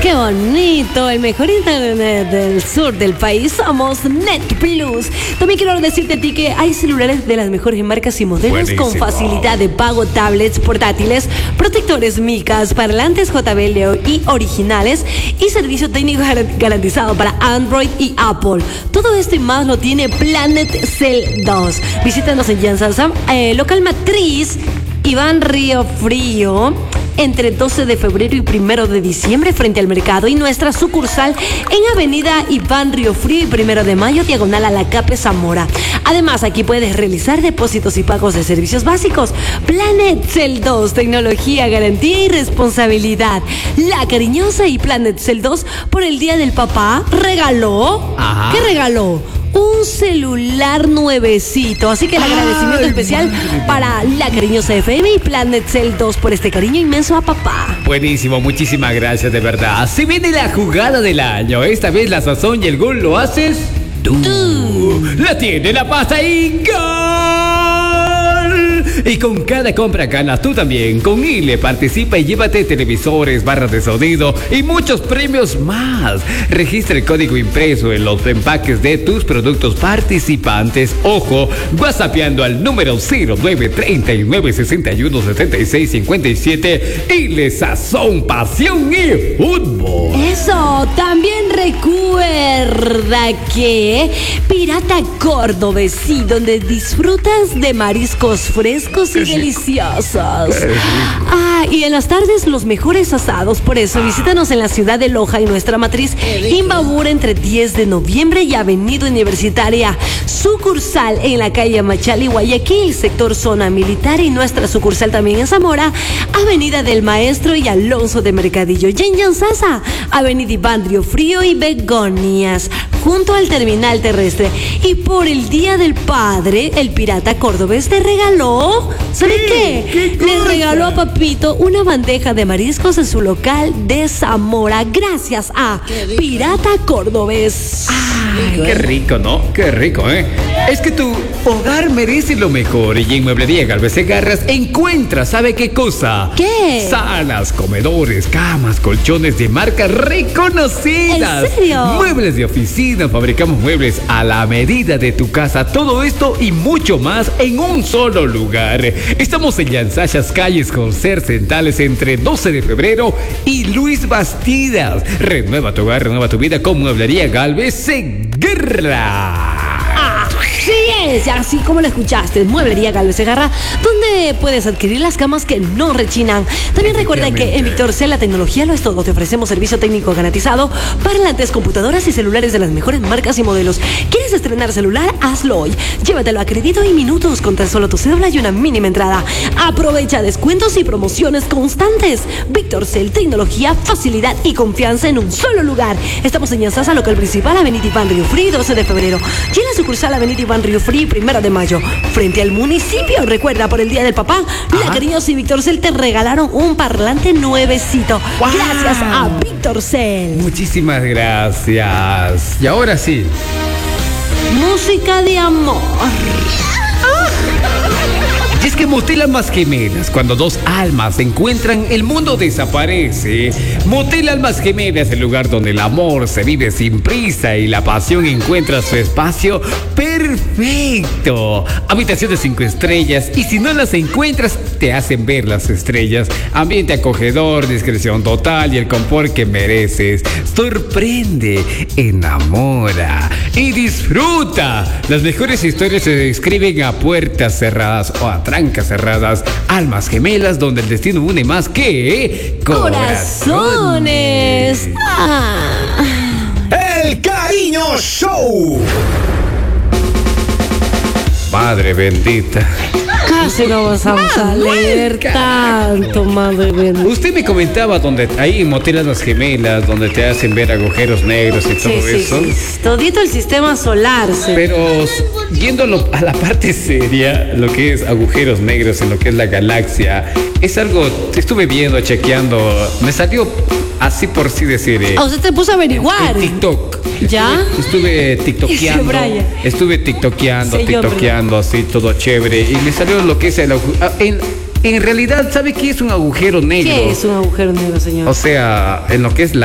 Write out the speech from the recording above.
¡Qué bonito! El mejor internet del sur del país somos Net Plus. También quiero decirte a ti que hay celulares de las mejores marcas y modelos. Buenísimo. Con facilidad de pago, tablets, portátiles, protectores micas, parlantes JBL y originales y servicio técnico garantizado para Android y Apple. Todo esto y más lo tiene Planet Cell 2. Visítanos en Yansasa, local matriz Iván Río Frío, entre 12 de febrero y 1 de diciembre frente al mercado, y nuestra sucursal en Avenida Iván Río Frío y 1 de mayo, diagonal a la Cape Zamora. Además, aquí puedes realizar depósitos y pagos de servicios básicos. Planet Cell 2, tecnología, garantía y responsabilidad. La Cariñosa y Planet Cell 2 por el Día del Papá regaló. Ajá. ¿Qué regaló? Un celular nuevecito. Así que el agradecimiento especial para La Cariñosa FM y Planet Cell 2 por este cariño inmenso a papá. Buenísimo, muchísimas gracias, de verdad. Se viene la jugada del año. Esta vez la sazón y el gol lo haces tú. La tiene, la pasa y ¡gol! Y con cada compra ganas tú también. Con ILE participa y llévate televisores, barras de sonido y muchos premios más. Registra el código impreso en los empaques de tus productos participantes. Ojo, whatsappeando al número 0939617657. ILE Sazón, pasión y fútbol. Eso, también recuerda que Pirata Cordobés, sí, donde disfrutas de mariscos frescos y deliciosos. Y en las tardes los mejores asados. Por eso visítanos en la ciudad de Loja y nuestra matriz Imbabura entre 10 de noviembre y Avenida Universitaria. Sucursal en la calle Machala y Guayaquil, sector zona militar, y nuestra sucursal también en Zamora, Avenida del Maestro y Alonso de Mercadillo. Y en Yansasa, Avenida Iván Río Frío y Begonias, junto al terminal terrestre. Y por el Día del Padre, el Pirata Cordobés te regaló, ¿sabe qué? Le regaló a papito una bandeja de mariscos en su local de Zamora, gracias a Pirata Cordobés. Ay, qué rico, ¿no? Qué rico, ¿eh? Es que tu hogar merece lo mejor, y en Mueblería Galvez Segarras encuentras, ¿sabe qué cosa? ¿Qué? Salas, comedores, camas, colchones de marcas reconocidas. ¿En serio? Muebles de oficina, fabricamos muebles a la medida de tu casa. Todo esto y mucho más en un solo lugar. Estamos en Yansachas, calles José Centales, entre 12 de febrero y Luis Bastidas. Renueva tu hogar, renueva tu vida con Mueblería Galvez Segarra. Sí es, así como lo escuchaste, Mueblería Galvez Segarra, donde puedes adquirir las camas que no rechinan. También recuerda que en Víctor C la tecnología lo es todo. Te ofrecemos servicio técnico garantizado, parlantes, computadoras y celulares de las mejores marcas y modelos. ¿Quieres estrenar celular? Hazlo hoy. Llévatelo a crédito y minutos con tan solo tu cédula y una mínima entrada. Aprovecha descuentos y promociones constantes. Víctor C, tecnología, facilidad y confianza en un solo lugar. Estamos en Yansasa, local principal, Avenida Iván Río Frío, 12 de febrero. Y en la sucursal Avenida Iván Río Frío, 1 de mayo, frente al municipio. Recuerda, por el Día del Papá, La Cariñosa y Víctor Cell te regalaron un parlante nuevecito. ¡Wow! Gracias a Víctor Cell. Muchísimas gracias. Y ahora sí, música de amor. Y es que Motel Almas Gemelas, cuando dos almas se encuentran, el mundo desaparece. Motel Almas Gemelas, el lugar donde el amor se vive sin prisa y la pasión encuentra su espacio perfecto. Habitaciones 5 estrellas, y si no las encuentras, te hacen ver las estrellas. Ambiente acogedor, discreción total y el confort que mereces. Sorprende, enamora y disfruta. Las mejores historias se escriben a puertas cerradas o a trancas cerradas. Almas Gemelas, donde el destino une más que corazones. El Cariño Show. Madre bendita. Casi no vamos a leer tanto, madre bendita. Usted me comentaba donde hay Motel Almas Gemelas, donde te hacen ver agujeros negros y todo eso. Sí. Todito el sistema solar. Pero yéndolo a la parte seria, lo que es agujeros negros en lo que es la galaxia, es algo, estuve viendo, chequeando, me salió así por sí decir. Usted te puso a averiguar. En TikTok. ¿Ya? Estuve tiktokeando. Tiktokeando así, todo chévere. Y me salió lo que es el agujero. En realidad, ¿sabe qué es un agujero negro? ¿Qué es un agujero negro, señor? O sea, en lo que es la